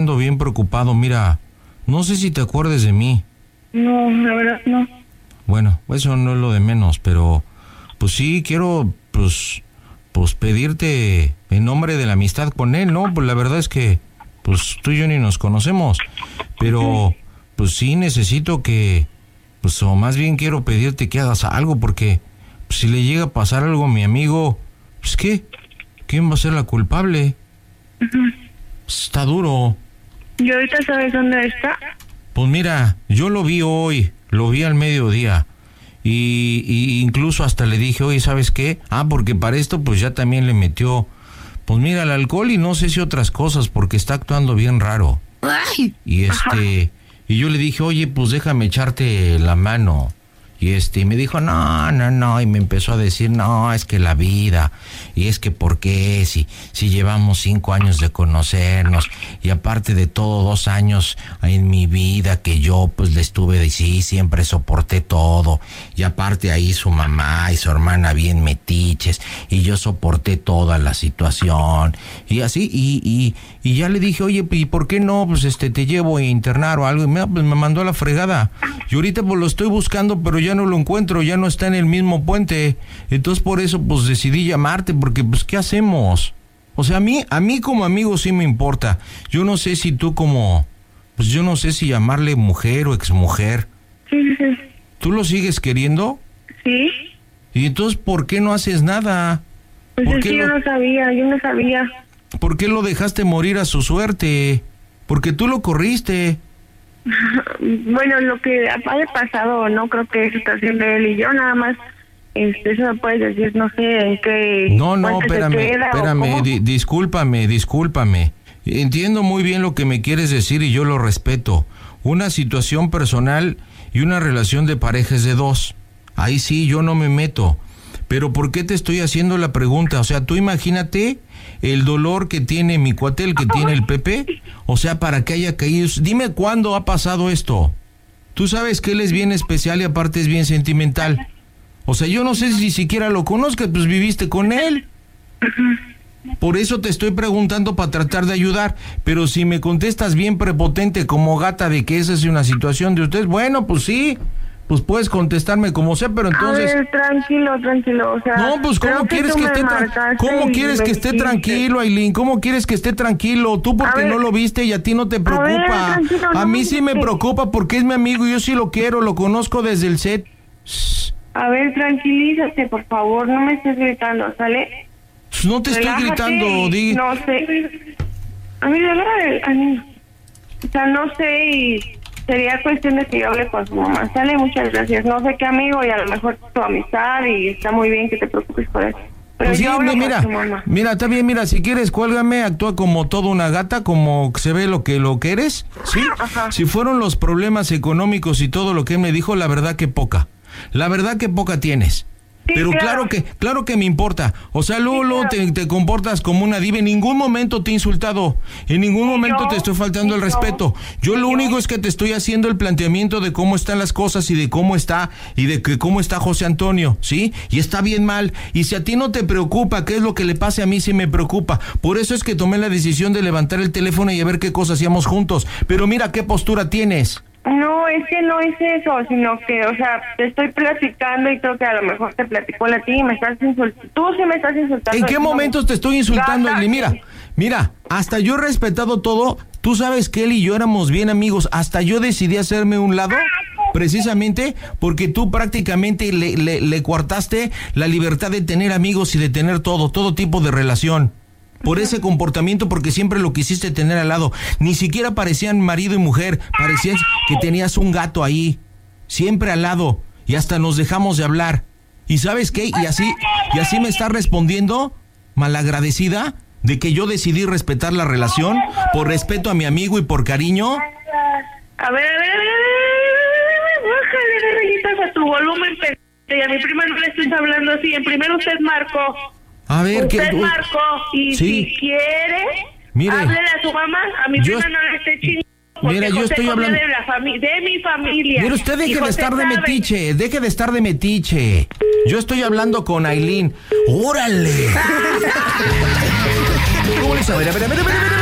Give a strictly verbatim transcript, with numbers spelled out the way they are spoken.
ando bien preocupado, mira, no sé si te acuerdes de mí. No, la verdad no. Bueno, eso no es lo de menos, pero pues sí quiero pues pues pedirte en nombre de la amistad con él, ¿no? Pues la verdad es que pues tú y yo ni nos conocemos, pero pues sí necesito que pues o más bien quiero pedirte que hagas algo, porque pues, si le llega a pasar algo a mi amigo, pues ¿qué? ¿Quién va a ser la culpable? Uh-huh. Pues, está duro. ¿Y ahorita sabes dónde está? Pues mira, yo lo vi hoy, lo vi al mediodía. Y, y incluso hasta le dije, oye, ¿sabes qué? Ah, porque para esto pues ya también le metió, pues mira, el alcohol y no sé si otras cosas, porque está actuando bien raro. Ay. Y este, ajá. Y yo le dije, oye, pues déjame echarte la mano. Y este, y me dijo, no, no, no, y me empezó a decir, no, es que la vida, y es que por qué, si, si llevamos cinco años de conocernos, y aparte de todo, dos años en mi vida que yo, pues, le estuve, de sí, siempre soporté todo, y aparte ahí su mamá y su hermana bien metiches, y yo soporté toda la situación, y así, y, y, y ya le dije, oye, ¿y por qué no, pues, este, te llevo a internar o algo? Y me, pues, me mandó a la fregada, y ahorita, pues, lo estoy buscando, pero ya no lo encuentro, ya no está en el mismo puente. Entonces por eso pues decidí llamarte, porque pues ¿qué hacemos? O sea, a mí, a mí como amigo sí me importa. Yo no sé si tú como, pues yo no sé si llamarle mujer o exmujer. Sí, sí. ¿Tú lo sigues queriendo? Sí. ¿Y entonces por qué no haces nada? Pues ¿Por es qué que yo lo, no sabía, yo no sabía. ¿Por qué lo dejaste morir a su suerte? Porque tú lo corriste. Bueno, lo que haya pasado no creo que es situación de él y yo, nada más este, eso me puedes decir, no sé en qué. No, no, espérame, espérame, di, discúlpame, discúlpame. Entiendo muy bien lo que me quieres decir y yo lo respeto. Una situación personal y una relación de pareja es de dos. Ahí sí, yo no me meto. Pero ¿por qué te estoy haciendo la pregunta? O sea, tú imagínate el dolor que tiene mi cuate, el que tiene el Pepe. O sea, para que haya caído. Dime cuándo ha pasado esto. Tú sabes que él es bien especial y aparte es bien sentimental. O sea, yo no sé si siquiera lo conozcas, pues viviste con él. Por eso te estoy preguntando para tratar de ayudar. Pero si me contestas bien prepotente como gata de que esa es una situación de ustedes, bueno, pues sí. Pues puedes contestarme como sea, pero entonces... A ver, tranquilo, tranquilo, o sea... No, pues ¿cómo quieres que, que esté tra... ¿Cómo quieres que esté tranquilo, Ailín? ¿Cómo quieres que esté tranquilo? Tú porque no lo viste y a ti no te preocupa. A, ver, tranquilo, a no mí sí me preocupa porque es mi amigo y yo sí lo quiero, lo conozco desde el set. A ver, tranquilízate, por favor, no me estés gritando, ¿sale? No te Relájate, estoy gritando, di... No sé... A mí, de verdad, a mí... O sea, no sé y... Sería cuestión de que yo hable con su mamá. Sale, muchas gracias. No sé qué amigo y a lo mejor tu amistad y está muy bien que te preocupes por eso. Pero pues sí, yo hablo mira, con su mamá. Mira, está bien, mira, si quieres cuélgame, actúa como toda una gata, como se ve lo que lo que eres, ¿sí? Ajá. Si fueron los problemas económicos y todo lo que él me dijo, la verdad que poca. La verdad que poca tienes. Sí, pero claro. claro que claro que me importa. O sea, luego, sí, luego claro. te, te comportas como una diva. En ningún momento te he insultado. En ningún sí, momento yo, te estoy faltando sí, el respeto. Yo sí, lo yo. único es que te estoy haciendo el planteamiento de cómo están las cosas y de cómo está y de que cómo está José Antonio, ¿sí? Y está bien mal. Y si a ti no te preocupa qué es lo que le pase, a mí sí me preocupa. Por eso es que tomé la decisión de levantar el teléfono y a ver qué cosas hacíamos juntos. Pero mira qué postura tienes. No, es que no es eso, sino que, o sea, te estoy platicando y creo que a lo mejor te platico a ti y me estás insultando. Tú sí me estás insultando. ¿En qué momentos te estoy insultando, Eli? Mira, mira, hasta yo he respetado todo. Tú sabes que él y yo éramos bien amigos. Hasta yo decidí hacerme un lado, precisamente porque tú prácticamente le, le, le coartaste la libertad de tener amigos y de tener todo, todo tipo de relación. Por ese comportamiento, porque siempre lo quisiste tener al lado. Ni siquiera parecían marido y mujer, parecías que tenías un gato ahí, siempre al lado, y hasta nos dejamos de hablar. ¿Y sabes qué? Y así, y así me está respondiendo, malagradecida, de que yo decidí respetar la relación, por respeto a mi amigo y por cariño. A ver, a ver, a ver, a ver, bájale, reguitas a tu volumen, y a mi prima no le estés hablando así. En primero usted marcó. A ver, usted ¿qué? marcó y sí. Si quiere, mire, háblele a su mamá, a mi yo, prima no le esté chingando. Mira, yo estoy hablando de, la fami- de mi familia. Mira, usted deje de estar de metiche, deje de estar de metiche. Yo estoy hablando con Ailín. ¡Órale! ¿Cómo les? A ver, a ver, a ver, a ver, a ver.